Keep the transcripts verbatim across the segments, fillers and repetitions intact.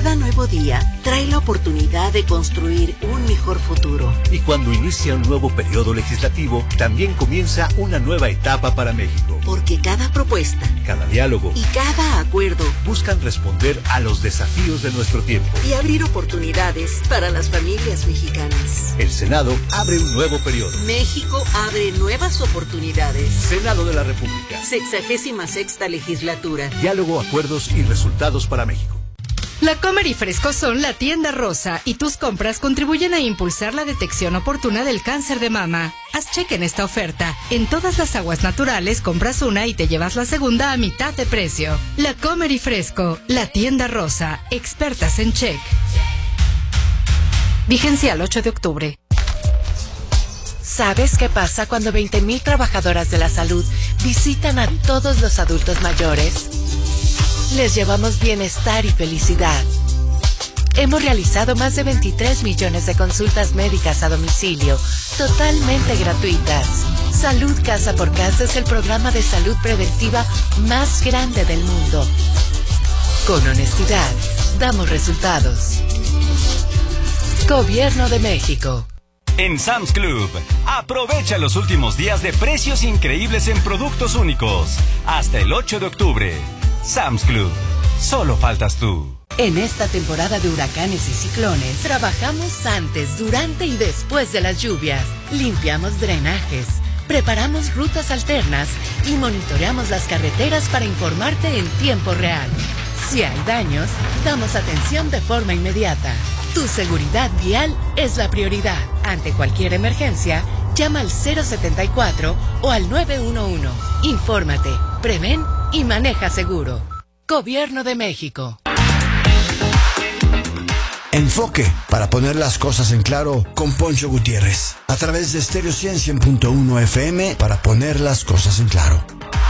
Cada nuevo día trae la oportunidad de construir un mejor futuro. Y cuando inicia un nuevo periodo legislativo, también comienza una nueva etapa para México. Porque cada propuesta, cada diálogo y cada acuerdo buscan responder a los desafíos de nuestro tiempo y abrir oportunidades para las familias mexicanas. El Senado abre un nuevo periodo. México abre nuevas oportunidades. Senado de la República. Sexagésima sexta legislatura. Diálogo, acuerdos y resultados para México. La Comer y Fresco son la tienda rosa y tus compras contribuyen a impulsar la detección oportuna del cáncer de mama. Haz cheque en esta oferta. En todas las aguas naturales compras una y te llevas la segunda a mitad de precio. La Comer y Fresco, la tienda rosa, expertas en check. Vigencia al ocho de octubre. ¿Sabes qué pasa cuando veinte mil trabajadoras de la salud visitan a todos los adultos mayores? Les llevamos bienestar y felicidad. Hemos realizado más de veintitrés millones de consultas médicas a domicilio, totalmente gratuitas. Salud Casa por Casa es el programa de salud preventiva más grande del mundo. Con honestidad, damos resultados. Gobierno de México. En Sam's Club, aprovecha los últimos días de precios increíbles en productos únicos. Hasta el ocho de octubre. Sam's Club, solo faltas tú. En esta temporada de huracanes y ciclones, trabajamos antes, durante y después de las lluvias. Limpiamos drenajes, preparamos rutas alternas y monitoreamos las carreteras para informarte en tiempo real. Si hay daños, damos atención de forma inmediata. Tu seguridad vial es la prioridad. Ante cualquier emergencia, llama al cero setenta y cuatro o al nueve uno uno. Infórmate, prevén y maneja seguro. Gobierno de México. Enfoque, para poner las cosas en claro, con Poncho Gutiérrez. A través de Stereo cien punto uno F M, para poner las cosas en claro.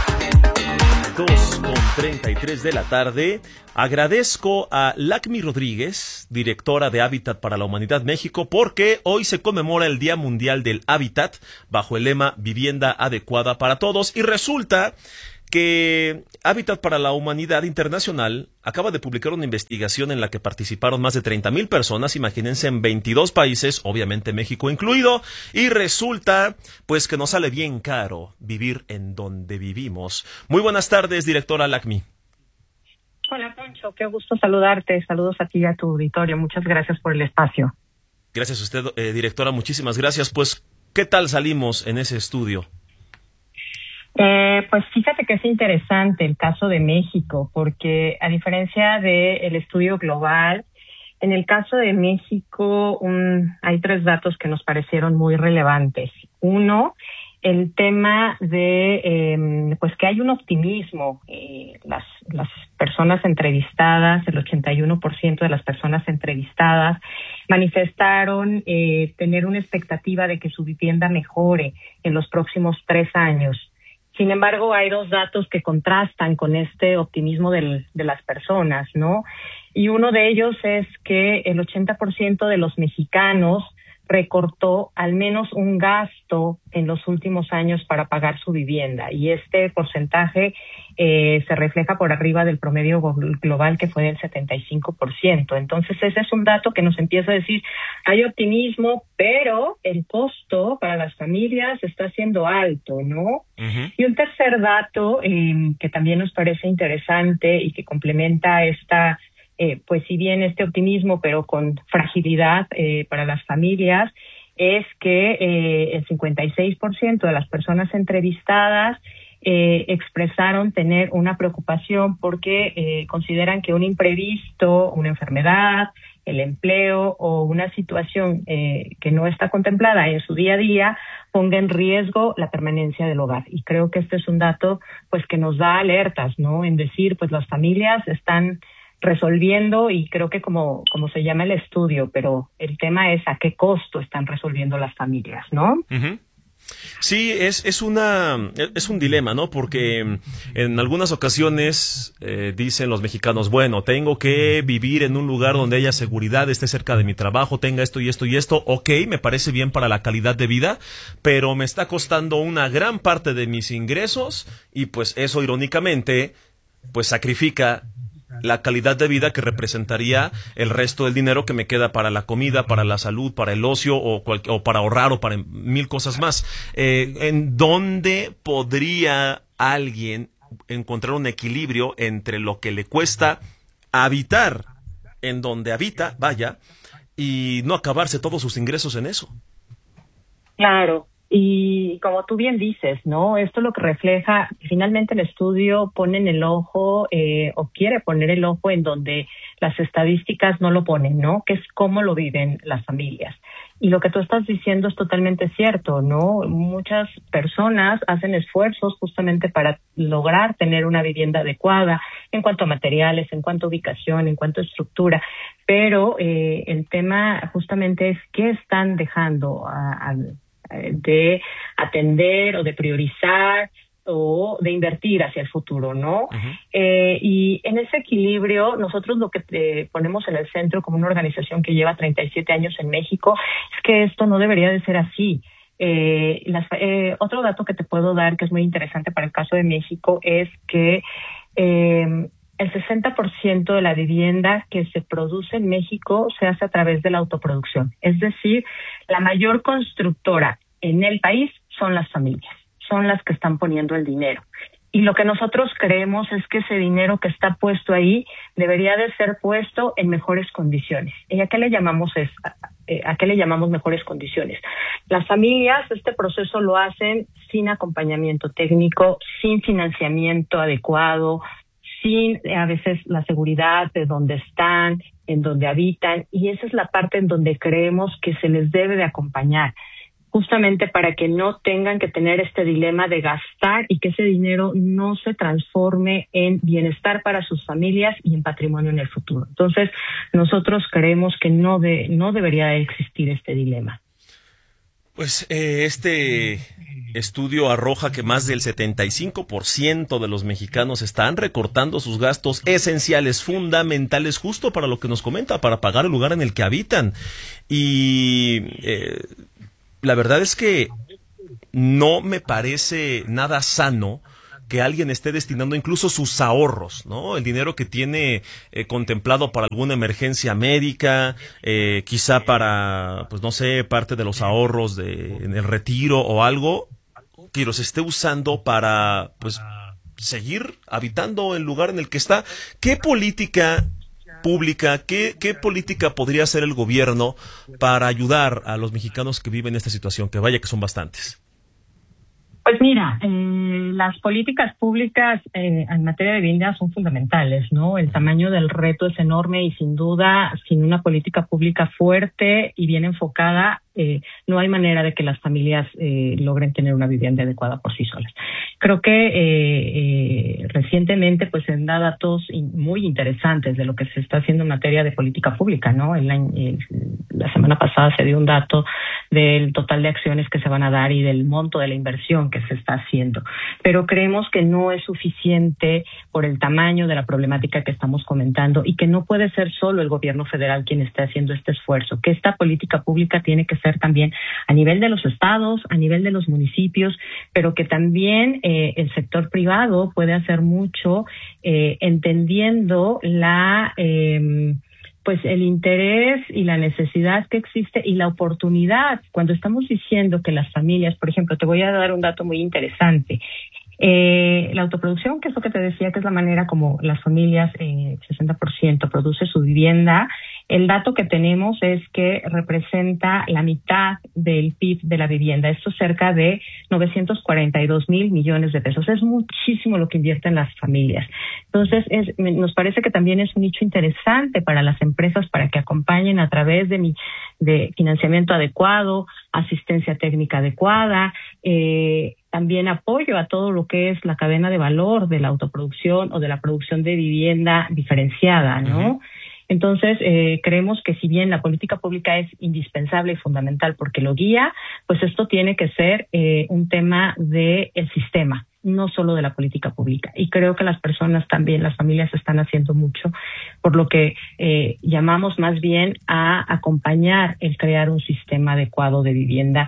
dos con treinta y tres de la tarde. Agradezco a Lacmi Rodríguez, directora de Hábitat para la Humanidad México, porque hoy se conmemora el Día Mundial del Hábitat bajo el lema Vivienda Adecuada para Todos, y resulta que Hábitat para la Humanidad Internacional acaba de publicar una investigación en la que participaron más de treinta mil personas, imagínense, en veintidós países, obviamente México incluido, y resulta pues que nos sale bien caro vivir en donde vivimos. Muy buenas tardes, directora Lacmi. Hola, Poncho, qué gusto saludarte. Saludos a ti y a tu auditorio. Muchas gracias por el espacio. Gracias a usted, eh, directora, muchísimas gracias. Pues, ¿qué tal salimos en ese estudio? Eh, pues fíjate que es interesante el caso de México, porque a diferencia del estudio global, en el caso de México un, hay tres datos que nos parecieron muy relevantes. Uno, el tema de eh, pues que hay un optimismo. Eh, las, las personas entrevistadas, el ochenta y uno por ciento de las personas entrevistadas manifestaron eh, tener una expectativa de que su vivienda mejore en los próximos tres años. Sin embargo, hay dos datos que contrastan con este optimismo del, de las personas, ¿no? Y uno de ellos es que el ochenta por ciento de los mexicanos recortó al menos un gasto en los últimos años para pagar su vivienda, y este porcentaje eh, se refleja por arriba del promedio global, que fue del setenta y cinco por ciento. Entonces ese es un dato que nos empieza a decir, hay optimismo, pero el costo para las familias está siendo alto, ¿no? Uh-huh. Y un tercer dato eh, que también nos parece interesante y que complementa esta Eh, pues si bien este optimismo, pero con fragilidad eh, para las familias, es que eh, el cincuenta y seis por ciento de las personas entrevistadas eh, expresaron tener una preocupación porque eh, consideran que un imprevisto, una enfermedad, el empleo o una situación eh, que no está contemplada en su día a día ponga en riesgo la permanencia del hogar. Y creo que este es un dato pues que nos da alertas, ¿no? En decir, pues las familias están resolviendo, y creo que como, como se llama el estudio, pero el tema es a qué costo están resolviendo las familias, ¿no? Uh-huh. Sí, es, es una, es un dilema, ¿no? Porque en algunas ocasiones eh, dicen los mexicanos, bueno, tengo que vivir en un lugar donde haya seguridad, esté cerca de mi trabajo, tenga esto y esto y esto, ok, me parece bien para la calidad de vida, pero me está costando una gran parte de mis ingresos, y pues eso irónicamente, pues sacrifica la calidad de vida que representaría el resto del dinero que me queda para la comida, para la salud, para el ocio o, cual, o para ahorrar o para mil cosas más. Eh, ¿En dónde podría alguien encontrar un equilibrio entre lo que le cuesta habitar en donde habita, vaya, y no acabarse todos sus ingresos en eso? Claro. Y como tú bien dices, ¿no? Esto lo que refleja, finalmente el estudio pone en el ojo eh, o quiere poner el ojo en donde las estadísticas no lo ponen, ¿no? Que es cómo lo viven las familias. Y lo que tú estás diciendo es totalmente cierto, ¿no? Muchas personas hacen esfuerzos justamente para lograr tener una vivienda adecuada en cuanto a materiales, en cuanto a ubicación, en cuanto a estructura, pero eh, el tema justamente es qué están dejando a, a de atender o de priorizar o de invertir hacia el futuro, ¿no? Uh-huh. Eh, y en ese equilibrio, nosotros lo que eh, ponemos en el centro como una organización que lleva treinta y siete años en México es que esto no debería de ser así. Eh, las, eh, otro dato que te puedo dar que es muy interesante para el caso de México es que eh, el sesenta por ciento de la vivienda que se produce en México se hace a través de la autoproducción. Es decir, la mayor constructora en el país son las familias, son las que están poniendo el dinero. Y lo que nosotros creemos es que ese dinero que está puesto ahí debería de ser puesto en mejores condiciones. ¿Y a qué le llamamos es, a qué le llamamos mejores condiciones? Las familias este proceso lo hacen sin acompañamiento técnico, sin financiamiento adecuado, sin a veces la seguridad de dónde están, en dónde habitan, y esa es la parte en donde creemos que se les debe de acompañar, justamente para que no tengan que tener este dilema de gastar y que ese dinero no se transforme en bienestar para sus familias y en patrimonio en el futuro. Entonces, nosotros creemos que no, de, no debería existir este dilema. Pues eh, este estudio arroja que más del setenta y cinco por ciento de los mexicanos están recortando sus gastos esenciales, fundamentales, justo para lo que nos comenta, para pagar el lugar en el que habitan. Y eh, la verdad es que no me parece nada sano que alguien esté destinando incluso sus ahorros, ¿no? El dinero que tiene eh, contemplado para alguna emergencia médica, eh, quizá para, pues no sé, parte de los ahorros de, en el retiro o algo, que los esté usando para, pues, seguir habitando el lugar en el que está. ¿Qué política pública, qué, qué política podría hacer el gobierno para ayudar a los mexicanos que viven esta situación? Que vaya que son bastantes. Pues mira, eh, las políticas públicas eh, en materia de vivienda son fundamentales, ¿no? El tamaño del reto es enorme y sin duda, sin una política pública fuerte y bien enfocada, eh, no hay manera de que las familias eh, logren tener una vivienda adecuada por sí solas. Creo que eh, eh, recientemente pues se han dado datos muy interesantes de lo que se está haciendo en materia de política pública, ¿no? El año, el, la semana pasada se dio un dato del total de acciones que se van a dar y del monto de la inversión que se está haciendo. Pero creemos que no es suficiente por el tamaño de la problemática que estamos comentando y que no puede ser solo el gobierno federal quien esté haciendo este esfuerzo, que esta política pública tiene que ser también a nivel de los estados, a nivel de los municipios, pero que también eh, el sector privado puede hacer mucho eh, entendiendo la... Eh, pues el interés y la necesidad que existe y la oportunidad. Cuando estamos diciendo que las familias, por ejemplo, te voy a dar un dato muy interesante. Eh, la autoproducción, que es lo que te decía, que es la manera como las familias, eh, sesenta por ciento produce su vivienda. El dato que tenemos es que representa la mitad del P I B de la vivienda. Esto es cerca de novecientos cuarenta y dos mil millones de pesos. Es muchísimo lo que invierten las familias. Entonces, es, nos parece que también es un nicho interesante para las empresas para que acompañen a través de, mi, de financiamiento adecuado, asistencia técnica adecuada, eh, también apoyo a todo lo que es la cadena de valor de la autoproducción o de la producción de vivienda diferenciada, ¿no? Uh-huh. Entonces, eh, creemos que si bien la política pública es indispensable y fundamental porque lo guía, pues esto tiene que ser eh, un tema del sistema, no solo de la política pública. Y creo que las personas también, las familias están haciendo mucho, por lo que eh, llamamos más bien a acompañar el crear un sistema adecuado de vivienda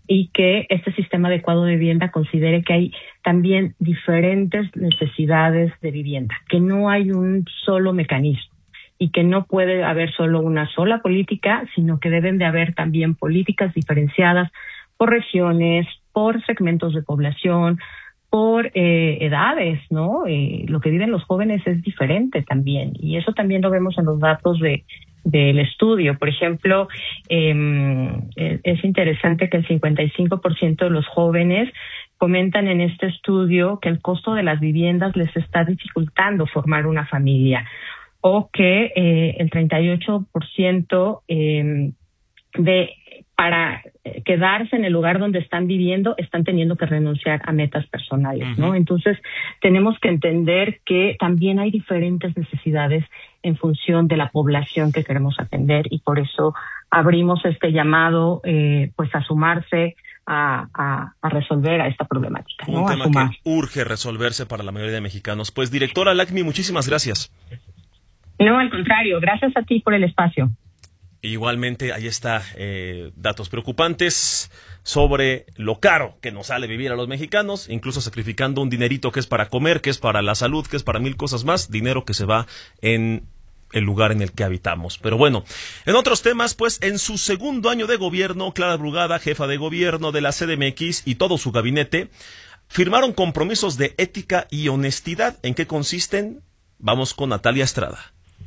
y que este sistema adecuado de vivienda considere que hay también diferentes necesidades de vivienda, que no hay un solo mecanismo y que no puede haber solo una sola política, sino que deben de haber también políticas diferenciadas por regiones, por segmentos de población, por eh, edades, ¿no? Eh, lo que viven los jóvenes es diferente también, y eso también lo vemos en los datos de del estudio. Por ejemplo, eh, es interesante que el cincuenta y cinco por ciento de los jóvenes comentan en este estudio que el costo de las viviendas les está dificultando formar una familia, o que eh, el treinta y ocho por ciento eh, de para quedarse en el lugar donde están viviendo están teniendo que renunciar a metas personales, ¿no? Entonces, tenemos que entender que también hay diferentes necesidades en función de la población que queremos atender, y por eso abrimos este llamado eh, pues a sumarse a, a, a resolver a esta problemática, ¿no? Un tema que urge resolverse para la mayoría de mexicanos. Pues, directora Lacmi, muchísimas gracias. No, al contrario, gracias a ti por el espacio. Igualmente, ahí está, eh, datos preocupantes sobre lo caro que nos sale vivir a los mexicanos, incluso sacrificando un dinerito que es para comer, que es para la salud, que es para mil cosas más, dinero que se va en el lugar en el que habitamos. Pero bueno, en otros temas, pues en su segundo año de gobierno, Clara Brugada, jefa de gobierno de la C D M X, y todo su gabinete firmaron compromisos de ética y honestidad. ¿En qué consisten? Vamos con Natalia Estrada.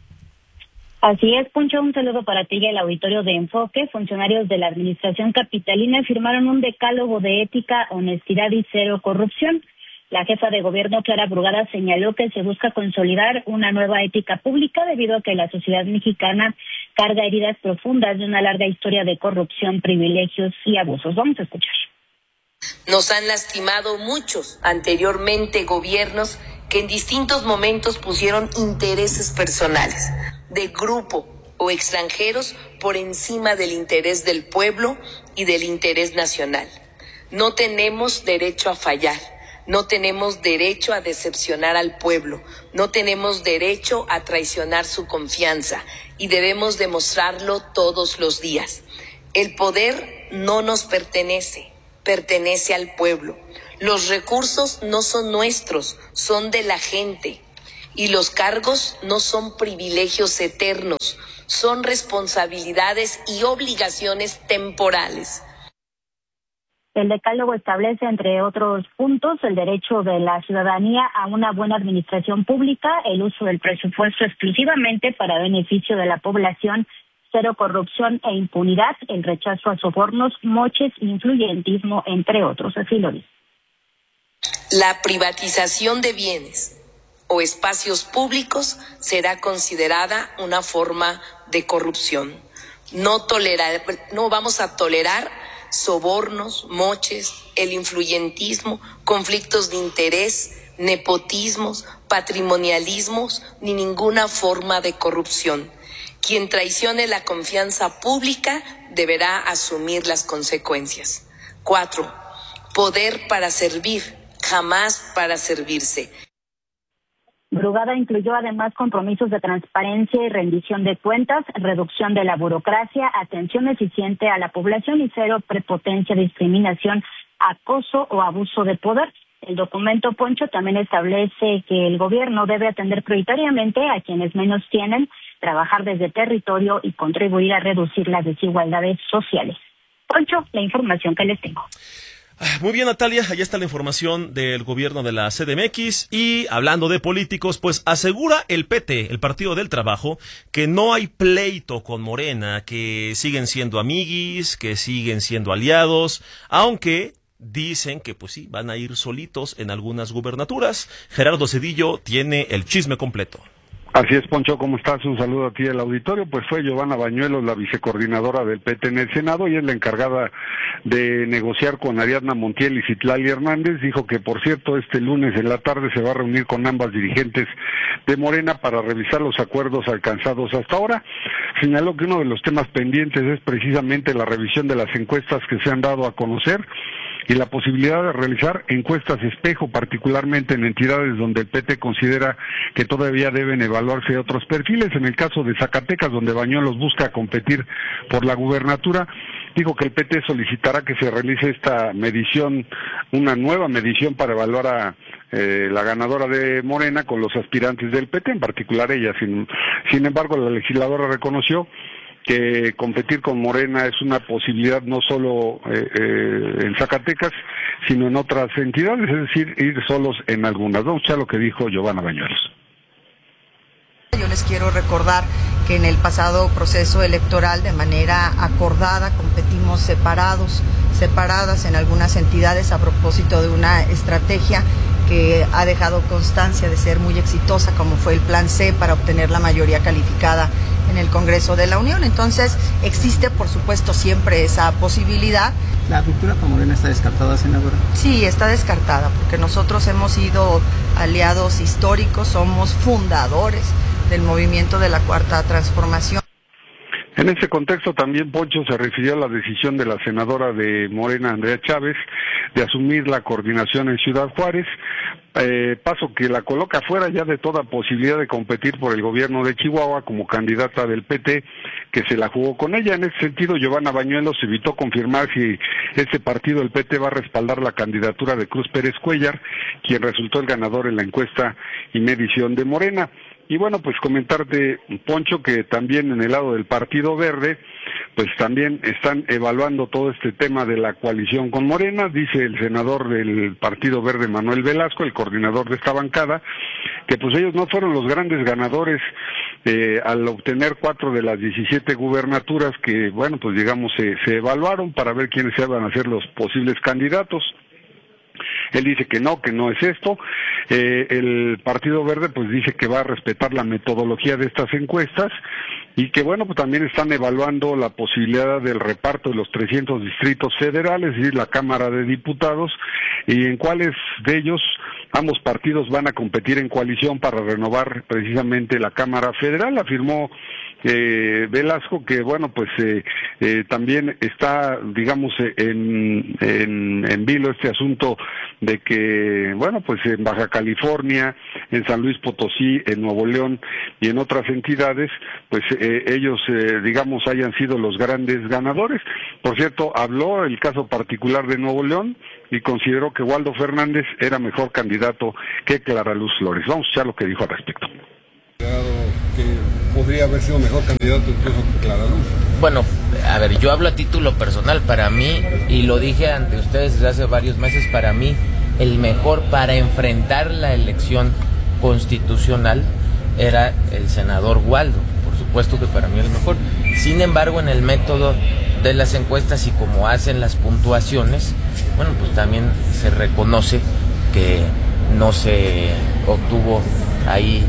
Así es, Poncho, un saludo para ti y el auditorio de Enfoque. Funcionarios de la administración capitalina firmaron un decálogo de ética, honestidad y cero corrupción. La jefa de gobierno, Clara Brugada, señaló que se busca consolidar una nueva ética pública debido a que la sociedad mexicana carga heridas profundas de una larga historia de corrupción, privilegios y abusos. Vamos a escuchar. Nos han lastimado muchos anteriormente gobiernos que en distintos momentos pusieron intereses personales, de grupo o extranjeros, por encima del interés del pueblo y del interés nacional. No tenemos derecho a fallar, no tenemos derecho a decepcionar al pueblo, no tenemos derecho a traicionar su confianza, y debemos demostrarlo todos los días. El poder no nos pertenece, pertenece al pueblo. Los recursos no son nuestros, son de la gente. Y los cargos no son privilegios eternos, son responsabilidades y obligaciones temporales. El decálogo establece, entre otros puntos, el derecho de la ciudadanía a una buena administración pública, el uso del presupuesto exclusivamente para beneficio de la población, cero corrupción e impunidad, el rechazo a sobornos, moches, influyentismo, entre otros. Así lo dice. La privatización de bienes o espacios públicos será considerada una forma de corrupción. No tolerar, no vamos a tolerar sobornos, moches, el influyentismo, conflictos de interés, nepotismos, patrimonialismos, ni ninguna forma de corrupción. Quien traicione la confianza pública deberá asumir las consecuencias. Cuatro, poder para servir, jamás para servirse. Brugada incluyó además compromisos de transparencia y rendición de cuentas, reducción de la burocracia, atención eficiente a la población y cero prepotencia, discriminación, acoso o abuso de poder. El documento, Poncho, también establece que el gobierno debe atender prioritariamente a quienes menos tienen, trabajar desde territorio y contribuir a reducir las desigualdades sociales. Poncho, la información que les tengo. Muy bien, Natalia, allá está la información del gobierno de la C D M X. Y hablando de políticos, pues asegura el P T, el Partido del Trabajo, que no hay pleito con Morena, que siguen siendo amiguis, que siguen siendo aliados, aunque dicen que pues sí, van a ir solitos en algunas gubernaturas. Gerardo Cedillo tiene el chisme completo. Así es, Poncho, ¿cómo estás? Un saludo a ti del auditorio. Pues fue Giovanna Bañuelos, la vicecoordinadora del P T en el Senado, y es la encargada de negociar con Ariadna Montiel y Citlali Hernández. Dijo que, por cierto, este lunes en la tarde se va a reunir con ambas dirigentes de Morena para revisar los acuerdos alcanzados hasta ahora. Señaló que uno de los temas pendientes es precisamente la revisión de las encuestas que se han dado a conocer y la posibilidad de realizar encuestas espejo, particularmente en entidades donde el P T considera que todavía deben evaluarse otros perfiles. En el caso de Zacatecas, donde Bañuelos busca competir por la gubernatura, dijo que el P T solicitará que se realice esta medición, una nueva medición para evaluar a eh, la ganadora de Morena con los aspirantes del P T, en particular ella. Sin, sin embargo, la legisladora reconoció que competir con Morena es una posibilidad no solo eh, eh, en Zacatecas, sino en otras entidades, es decir, ir solos en algunas. Vamos a escuchar lo que dijo Giovanna Bañuelos. Yo les quiero recordar que en el pasado proceso electoral, de manera acordada, competimos separados, separadas en algunas entidades a propósito de una estrategia que ha dejado constancia de ser muy exitosa, como fue el Plan C para obtener la mayoría calificada en el Congreso de la Unión. Entonces, existe, por supuesto, siempre esa posibilidad. ¿La ruptura con Morena está descartada, senadora? Sí, está descartada, porque nosotros hemos sido aliados históricos, somos fundadores del movimiento de la Cuarta Transformación. En ese contexto también Poncho se refirió a la decisión de la senadora de Morena, Andrea Chávez, de asumir la coordinación en Ciudad Juárez, eh, paso que la coloca fuera ya de toda posibilidad de competir por el gobierno de Chihuahua como candidata del P T, que se la jugó con ella. En ese sentido, Giovanna Bañuelos evitó confirmar si este partido, el P T, va a respaldar la candidatura de Cruz Pérez Cuellar, quien resultó el ganador en la encuesta y medición de Morena. Y bueno, pues comentarte, Poncho, que también en el lado del Partido Verde, pues también están evaluando todo este tema de la coalición con Morena. Dice el senador del Partido Verde, Manuel Velasco, el coordinador de esta bancada, que pues ellos no fueron los grandes ganadores eh, al obtener cuatro de las diecisiete gubernaturas que, bueno, pues digamos se, se evaluaron para ver quiénes iban a ser los posibles candidatos. Él dice que no, que no es esto. Eh, el Partido Verde pues dice que va a respetar la metodología de estas encuestas y que bueno, pues también están evaluando la posibilidad del reparto de los trescientos distritos federales, es decir, la Cámara de Diputados, y en cuáles de ellos ambos partidos van a competir en coalición para renovar precisamente la Cámara Federal. Afirmó eh, Velasco que bueno, pues eh, eh, también está, digamos, en, en, en vilo este asunto de que, bueno, pues en Baja California, en San Luis Potosí, en Nuevo León y en otras entidades, pues eh, ellos, eh, digamos, hayan sido los grandes ganadores. Por cierto, habló el caso particular de Nuevo León y consideró que Waldo Fernández era mejor candidato que Clara Luz Flores. Vamos a escuchar lo que dijo al respecto. Que podría haber sido mejor candidato incluso que Clara Luz. Bueno, a ver, yo hablo a título personal. Para mí, y lo dije ante ustedes desde hace varios meses, para mí el mejor para enfrentar la elección constitucional era el senador Waldo. Por supuesto que para mí es el mejor. Sin embargo, en el método de las encuestas y como hacen las puntuaciones, bueno, pues también se reconoce que no se obtuvo ahí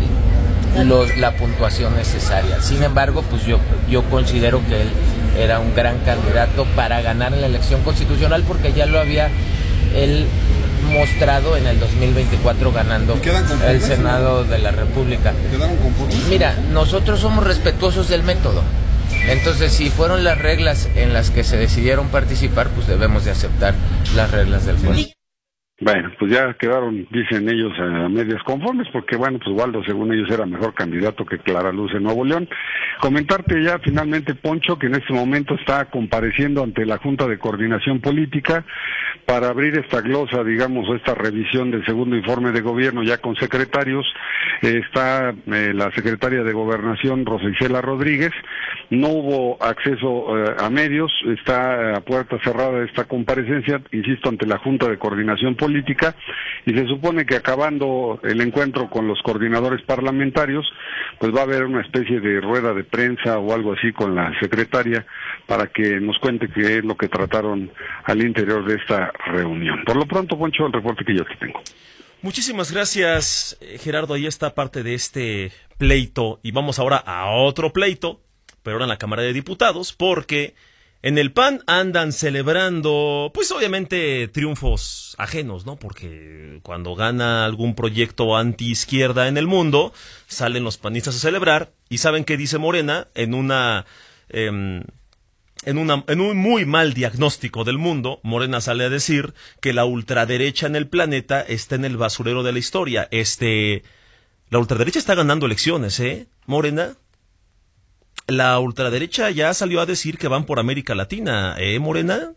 Los, la puntuación necesaria. Sin embargo, pues yo yo considero que él era un gran candidato para ganar en la elección constitucional porque ya lo había él mostrado en el dos mil veinticuatro ganando el Senado de la República. ¿Quedaron conformes? Mira, nosotros somos respetuosos del método. Entonces, si fueron las reglas en las que se decidieron participar, pues debemos de aceptar las reglas del juego. Bueno, pues ya quedaron, dicen ellos, a medias conformes, porque bueno, pues Waldo, según ellos, era mejor candidato que Clara Luz en Nuevo León. Comentarte ya finalmente, Poncho, que en este momento está compareciendo ante la Junta de Coordinación Política para abrir esta glosa, digamos, esta revisión del segundo informe de gobierno ya con secretarios. Eh, está eh, la secretaria de Gobernación, Rosa Isela Rodríguez. No hubo acceso eh, a medios, está a puerta cerrada esta comparecencia, insisto, ante la Junta de Coordinación Política. política y se supone que acabando el encuentro con los coordinadores parlamentarios, pues va a haber una especie de rueda de prensa o algo así con la secretaria para que nos cuente qué es lo que trataron al interior de esta reunión. Por lo pronto, Poncho, el reporte que yo aquí tengo. Muchísimas gracias, Gerardo. Ahí está parte de este pleito y vamos ahora a otro pleito, pero ahora en la Cámara de Diputados, porque en el P A N andan celebrando, pues obviamente triunfos ajenos, ¿no? Porque cuando gana algún proyecto antiizquierda en el mundo, salen los panistas a celebrar y ¿saben qué dice Morena? En una, eh, en una, en un muy mal diagnóstico del mundo, Morena sale a decir que la ultraderecha en el planeta está en el basurero de la historia. Este, la ultraderecha está ganando elecciones, ¿eh? Morena. la ultraderecha ya salió a decir que van por América Latina, ¿eh, Morena?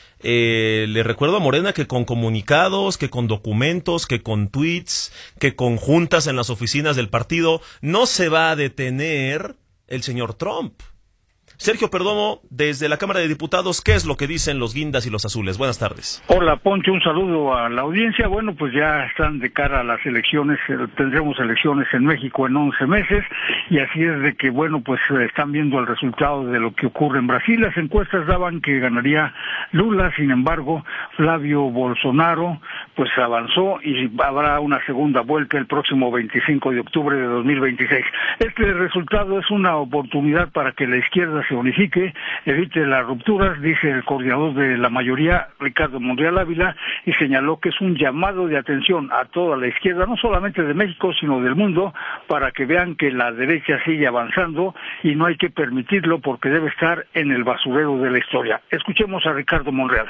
Eh, le recuerdo a Morena que con comunicados, que con documentos, que con tweets, que con juntas en las oficinas del partido, no se va a detener el señor Trump. Sergio Perdomo, desde la Cámara de Diputados, ¿qué es lo que dicen los guindas y los azules? Buenas tardes. Hola, Poncho, un saludo a la audiencia. Bueno, pues ya están de cara a las elecciones, tendremos elecciones en México en once meses, y así es de que, bueno, pues están viendo el resultado de lo que ocurre en Brasil. Las encuestas daban que ganaría Lula, sin embargo, Flavio Bolsonaro, pues avanzó y habrá una segunda vuelta el próximo veinticinco de octubre de dos mil veintiséis. Este resultado es una oportunidad para que la izquierda se unifique, evite las rupturas, dice el coordinador de la mayoría, Ricardo Monreal Ávila, y señaló que es un llamado de atención a toda la izquierda, no solamente de México, sino del mundo, para que vean que la derecha sigue avanzando y no hay que permitirlo porque debe estar en el basurero de la historia. Escuchemos a Ricardo Monreal.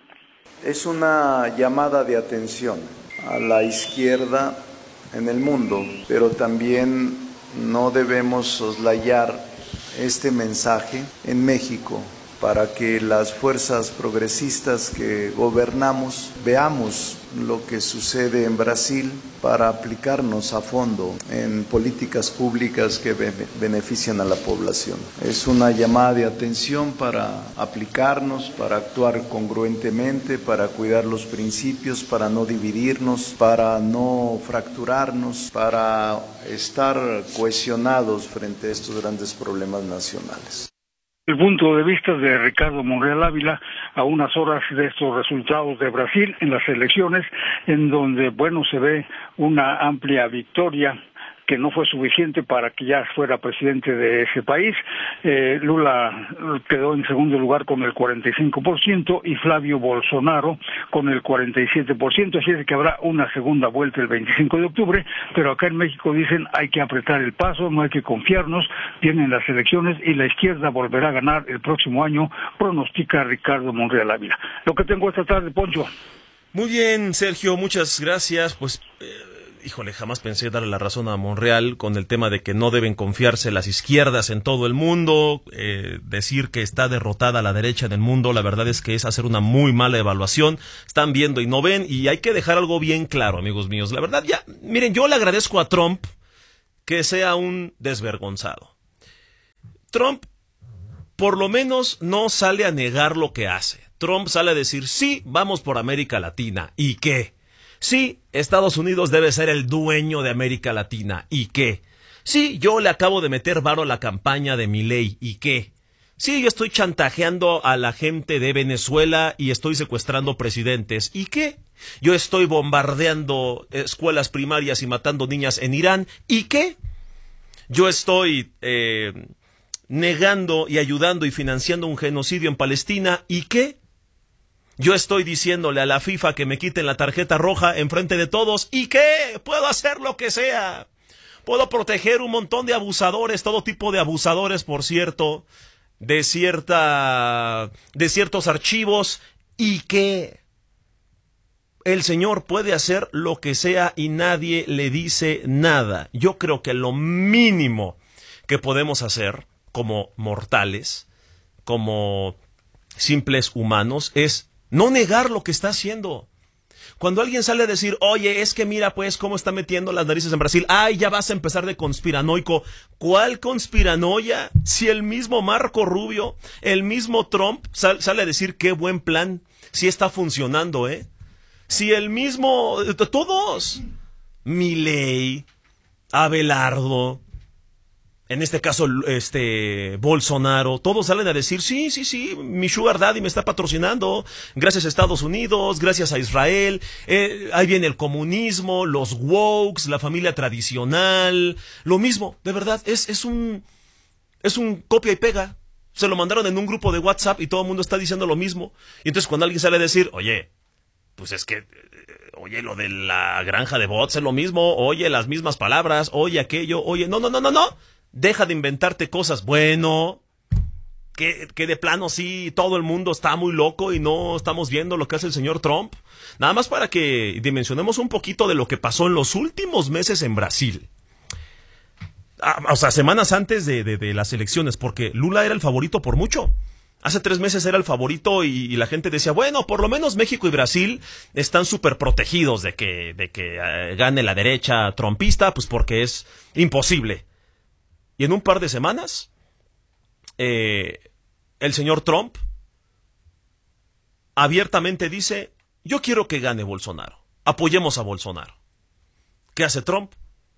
Es una llamada de atención a la izquierda en el mundo, pero también no debemos soslayar este mensaje en México para que las fuerzas progresistas que gobernamos veamos lo que sucede en Brasil para aplicarnos a fondo en políticas públicas que be- benefician a la población. Es una llamada de atención para aplicarnos, para actuar congruentemente, para cuidar los principios, para no dividirnos, para no fracturarnos, para estar cohesionados frente a estos grandes problemas nacionales. El punto de vista de Ricardo Monreal Ávila a unas horas de estos resultados de Brasil en las elecciones, en donde, bueno, se ve una amplia victoria que no fue suficiente para que ya fuera presidente de ese país. Eh, Lula quedó en segundo lugar con el cuarenta y cinco por ciento y Flavio Bolsonaro con el cuarenta y siete por ciento, así es que habrá una segunda vuelta el veinticinco de octubre, pero acá en México dicen hay que apretar el paso, no hay que confiarnos, vienen las elecciones y la izquierda volverá a ganar el próximo año, pronostica Ricardo Monreal Ávila. Lo que tengo esta tarde, Poncho. Muy bien, Sergio, muchas gracias. Pues... Eh... Híjole, jamás pensé darle la razón a Monreal con el tema de que no deben confiarse las izquierdas en todo el mundo, eh, decir que está derrotada la derecha en el mundo, la verdad es que es hacer una muy mala evaluación, están viendo y no ven, y hay que dejar algo bien claro, amigos míos, la verdad ya, miren, yo le agradezco a Trump que sea un desvergonzado. Trump por lo menos no sale a negar lo que hace, Trump sale a decir, sí, vamos por América Latina, ¿y qué? Sí, Estados Unidos debe ser el dueño de América Latina. ¿Y qué? Sí, yo le acabo de meter varo a la campaña de Milei. ¿Y qué? Sí, yo estoy chantajeando a la gente de Venezuela y estoy secuestrando presidentes. ¿Y qué? Yo estoy bombardeando escuelas primarias y matando niñas en Irán. ¿Y qué? Yo estoy eh, negando y ayudando y financiando un genocidio en Palestina. ¿Y qué? Yo estoy diciéndole a la FIFA que me quiten la tarjeta roja enfrente de todos. ¿Y qué? Puedo hacer lo que sea. Puedo proteger un montón de abusadores, todo tipo de abusadores, por cierto, de cierta, de ciertos archivos. ¿Y qué? El señor puede hacer lo que sea y nadie le dice nada. Yo creo que lo mínimo que podemos hacer como mortales, como simples humanos, es no negar lo que está haciendo. Cuando alguien sale a decir, oye, es que mira pues cómo está metiendo las narices en Brasil, ay, ya vas a empezar de conspiranoico. ¿Cuál conspiranoia? Si el mismo Marco Rubio, el mismo Trump sal, sale a decir qué buen plan, si está funcionando, ¿eh? Si el mismo, todos, Milei, Abelardo, en este caso, este, Bolsonaro, todos salen a decir, sí, sí, sí, mi sugar daddy me está patrocinando, gracias a Estados Unidos, gracias a Israel, eh, ahí viene el comunismo, los wokes, la familia tradicional, lo mismo, de verdad, es, es un, es un copia y pega, se lo mandaron en un grupo de WhatsApp y todo el mundo está diciendo lo mismo, y entonces cuando alguien sale a decir, oye, pues es que, oye, lo de la granja de bots es lo mismo, oye, las mismas palabras, oye, aquello, oye, no, no, no, no, no, deja de inventarte cosas. Bueno, que, que de plano sí, todo el mundo está muy loco y no estamos viendo lo que hace el señor Trump. Nada más para que dimensionemos un poquito de lo que pasó en los últimos meses en Brasil. Ah, o sea, semanas antes de, de, de las elecciones, porque Lula era el favorito por mucho. Hace tres meses era el favorito y, y la gente decía, bueno, por lo menos México y Brasil están súper protegidos de que, de que uh, gane la derecha trumpista, pues porque es imposible. Y en un par de semanas, eh, el señor Trump abiertamente dice, yo quiero que gane Bolsonaro, apoyemos a Bolsonaro. ¿Qué hace Trump?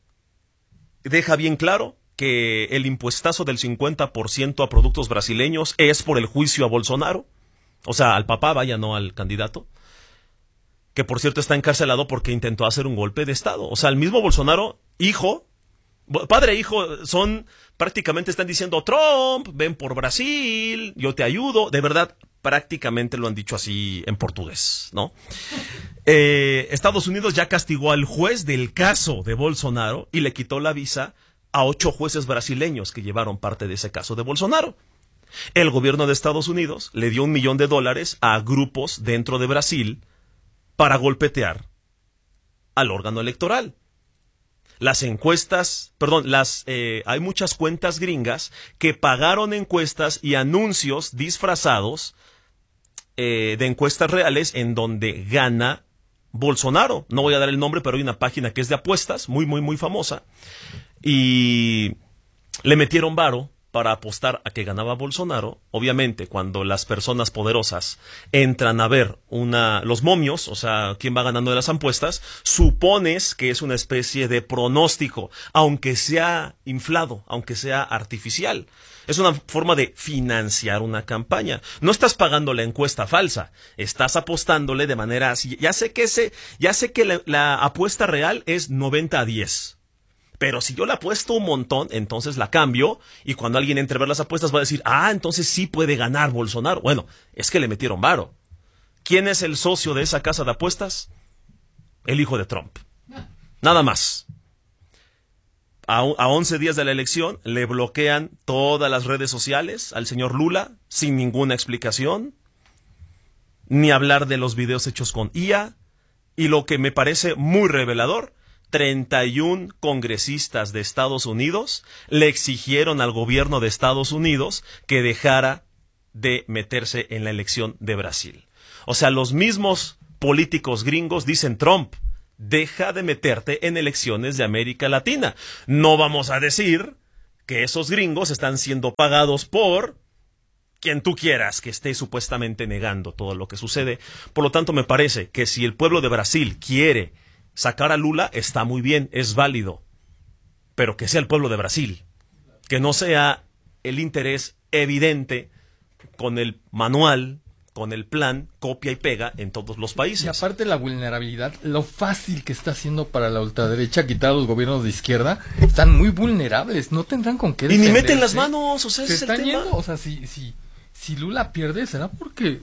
Deja bien claro que el impuestazo del cincuenta por ciento a productos brasileños es por el juicio a Bolsonaro, o sea, al papá, vaya, no al candidato, que por cierto está encarcelado porque intentó hacer un golpe de estado. O sea, el mismo Bolsonaro, hijo, padre e hijo, son, prácticamente están diciendo, Trump, ven por Brasil, yo te ayudo, de verdad, prácticamente lo han dicho así en portugués, ¿no? Eh, Estados Unidos ya castigó al juez del caso de Bolsonaro y le quitó la visa a ocho jueces brasileños que llevaron parte de ese caso de Bolsonaro. El gobierno de Estados Unidos le dio un millón de dólares a grupos dentro de Brasil para golpetear al órgano electoral. Las encuestas, perdón, las eh, hay muchas cuentas gringas que pagaron encuestas y anuncios disfrazados eh, de encuestas reales en donde gana Bolsonaro. No voy a dar el nombre, pero hay una página que es de apuestas, muy, muy, muy famosa. Y le metieron varo para apostar a que ganaba Bolsonaro. Obviamente, cuando las personas poderosas entran a ver una, los momios, o sea, quién va ganando de las apuestas, supones que es una especie de pronóstico, aunque sea inflado, aunque sea artificial. Es una forma de financiar una campaña. No estás pagando la encuesta falsa, estás apostándole de manera así. Ya sé que ese, ya sé que la, la apuesta real es noventa a diez. Pero si yo la apuesto un montón, entonces la cambio y cuando alguien entre a ver las apuestas va a decir, ah, entonces sí puede ganar Bolsonaro. Bueno, es que le metieron varo. ¿Quién es el socio de esa casa de apuestas? El hijo de Trump. Nada más. A, a once días de la elección le bloquean todas las redes sociales al señor Lula sin ninguna explicación, ni hablar de los videos hechos con I A, y lo que me parece muy revelador, treinta y un congresistas de Estados Unidos le exigieron al gobierno de Estados Unidos que dejara de meterse en la elección de Brasil. O sea, los mismos políticos gringos dicen, Trump, deja de meterte en elecciones de América Latina. No vamos a decir que esos gringos están siendo pagados por quien tú quieras que esté supuestamente negando todo lo que sucede. Por lo tanto, me parece que si el pueblo de Brasil quiere sacar a Lula, está muy bien, es válido, pero que sea el pueblo de Brasil, que no sea el interés evidente con el manual, con el plan, copia y pega en todos los países. Y aparte la vulnerabilidad, lo fácil que está haciendo para la ultraderecha quitar a los gobiernos de izquierda, están muy vulnerables, no tendrán con qué defenderse. Y ni meten las manos, o sea, se ese están es el tema. yendo, o sea, si, si, si Lula pierde, será porque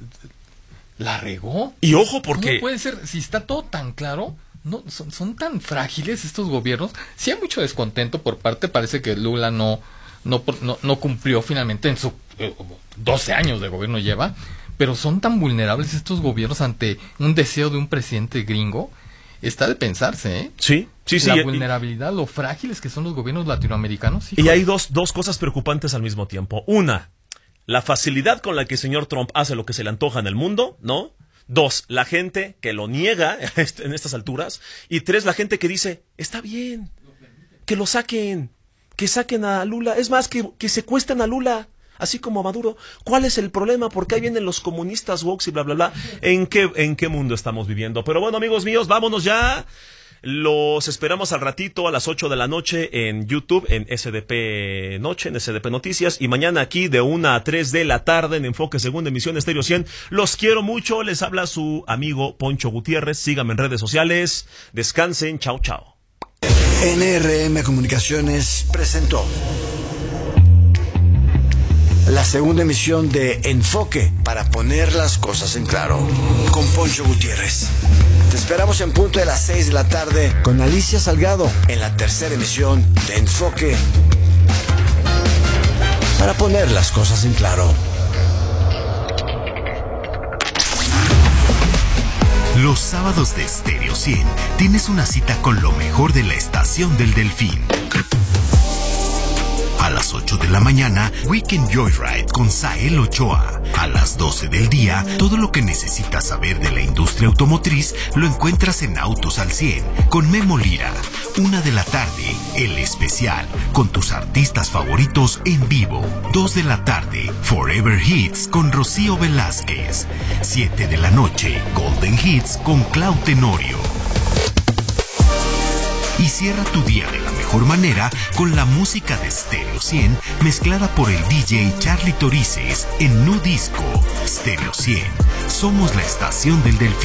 la regó. Y ojo, porque no puede ser, si está todo tan claro. No, son, son tan frágiles estos gobiernos. Sí hay mucho descontento por parte, parece que Lula no no no, no cumplió finalmente en su eh, doce años de gobierno lleva, pero son tan vulnerables estos gobiernos ante un deseo de un presidente gringo. Está de pensarse, ¿eh? Sí, sí, sí. La y, vulnerabilidad, lo frágiles que son los gobiernos latinoamericanos. Y hay dos, dos cosas preocupantes al mismo tiempo. Una, la facilidad con la que el señor Trump hace lo que se le antoja en el mundo, ¿no? Dos, la gente que lo niega en estas alturas. Y tres, la gente que dice, está bien, que lo saquen, que saquen a Lula. Es más, que, que secuestren a Lula, así como a Maduro. ¿Cuál es el problema? Porque ahí vienen los comunistas woke y bla, bla, bla. ¿En qué, en qué mundo estamos viviendo? Pero bueno, amigos míos, vámonos ya. Los esperamos al ratito a las ocho de la noche en YouTube, en S D P Noche, en S D P Noticias, y mañana aquí de una a tres de la tarde en Enfoque Segunda Emisión Estéreo cien. Los quiero mucho, les habla su amigo Poncho Gutiérrez. Síganme en redes sociales. Descansen, chao, chao. N R M Comunicaciones presentó la segunda emisión de Enfoque, para poner las cosas en claro, con Poncho Gutiérrez. Te esperamos en punto de las seis de la tarde con Alicia Salgado en la tercera emisión de Enfoque, para poner las cosas en claro. Los sábados de Estéreo cien tienes una cita con lo mejor de la Estación del Delfín. las ocho de la mañana, Weekend Joyride con Sael Ochoa. A las doce del día, todo lo que necesitas saber de la industria automotriz lo encuentras en Autos al cien con Memo Lira. Una de la tarde, El Especial, con tus artistas favoritos en vivo. Dos de la tarde, Forever Hits con Rocío Velázquez. Siete de la noche, Golden Hits con Clau Tenorio. Y cierra tu día de la mejor manera con la música de Stereo cien mezclada por el D J Charlie Torices en Nu Disco. Stereo cien, somos la estación del delfín.